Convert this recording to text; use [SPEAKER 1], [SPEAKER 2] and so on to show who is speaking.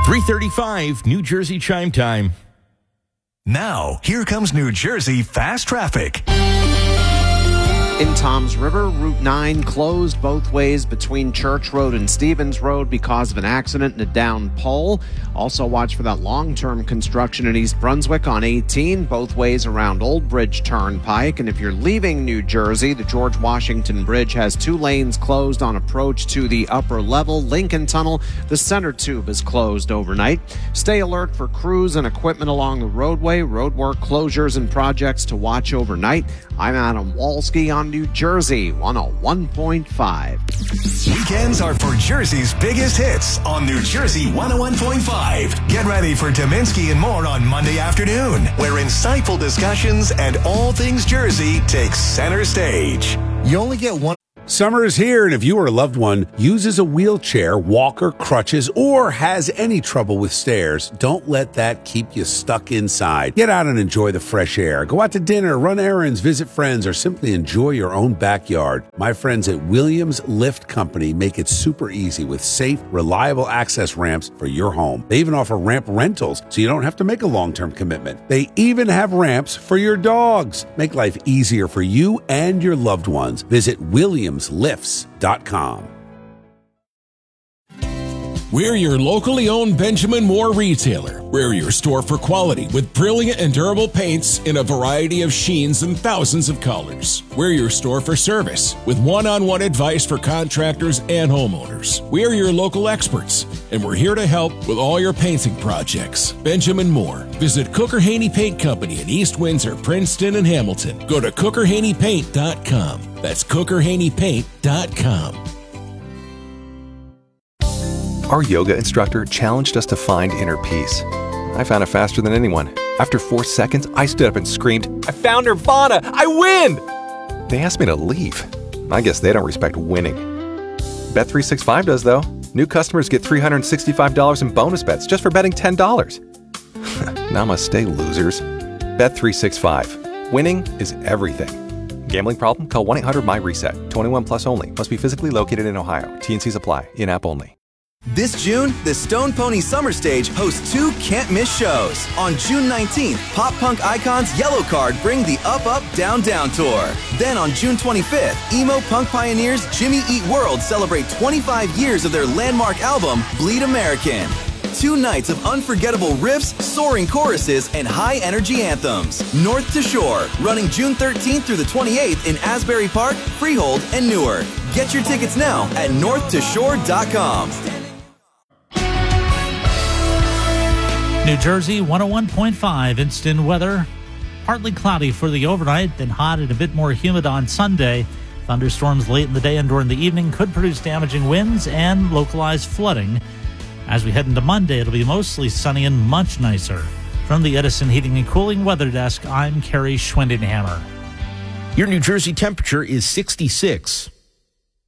[SPEAKER 1] 3:35, New Jersey chime time.
[SPEAKER 2] Now, here comes New Jersey Fast Traffic.
[SPEAKER 3] In Toms River, Route 9 closed both ways between Church Road and Stevens Road because of an accident and a down pole. Also watch for that long-term construction in East Brunswick on 18, both ways around Old Bridge Turnpike. And if you're leaving New Jersey, the George Washington Bridge has 2 lanes closed on approach to the upper level. Lincoln Tunnel, the center tube is closed overnight. Stay alert for crews and equipment along the roadway, roadwork closures and projects to watch overnight. I'm Adam Walski on New Jersey 101.5.
[SPEAKER 2] Weekends are for Jersey's biggest hits on New Jersey 101.5. Get ready for Dominski and more on Monday afternoon, where insightful discussions and all things Jersey take center stage.
[SPEAKER 4] You only get one.
[SPEAKER 5] Summer is here, and if you or a loved one uses a wheelchair, walker, crutches, or has any trouble with stairs, don't let that keep you stuck inside. Get out and enjoy the fresh air. Go out to dinner, run errands, visit friends, or simply enjoy your own backyard. My friends at Williams Lift Company make it super easy with safe, reliable access ramps for your home. They even offer ramp rentals, so you don't have to make a long-term commitment. They even have ramps for your dogs. Make life easier for you and your loved ones. Visit williamslifts.com.
[SPEAKER 6] We're your locally owned Benjamin Moore retailer. We're your store for quality with brilliant and durable paints in a variety of sheens and thousands of colors. We're your store for service with one-on-one advice for contractors and homeowners. We're your local experts, and we're here to help with all your painting projects. Benjamin Moore. Visit Cooker Haney Paint Company in East Windsor, Princeton, and Hamilton. Go to CookerHaneyPaint.com. That's CookerHaneyPaint.com.
[SPEAKER 7] Our yoga instructor challenged us to find inner peace. I found it faster than anyone. After 4 seconds, I stood up and screamed, "I found Nirvana! I win!" They asked me to leave. I guess they don't respect winning. Bet365 does, though. New customers get $365 in bonus bets just for betting $10. Namaste, losers. Bet365. Winning is everything. Gambling problem? Call 1-800-MY-RESET. 21 plus only. Must be physically located in Ohio. T&Cs apply. In-app only.
[SPEAKER 4] This June, the Stone Pony Summer Stage hosts 2 can't-miss shows. On June 19th, pop-punk icons Yellowcard bring the Up, Up, Down, Down tour. Then on June 25th, emo punk pioneers Jimmy Eat World celebrate 25 years of their landmark album, Bleed American. 2 nights of unforgettable riffs, soaring choruses, and high-energy anthems. North to Shore, running June 13th through the 28th in Asbury Park, Freehold, and Newark. Get your tickets now at northtoshore.com.
[SPEAKER 8] New Jersey 101.5 instant weather. Partly cloudy for the overnight, then hot and a bit more humid on Sunday. Thunderstorms late in the day and during the evening could produce damaging winds and localized flooding. As we head into Monday, it'll be mostly sunny and much nicer. From the Edison Heating and Cooling Weather Desk, I'm Kerry Schwindenhammer.
[SPEAKER 1] Your New Jersey temperature is 66.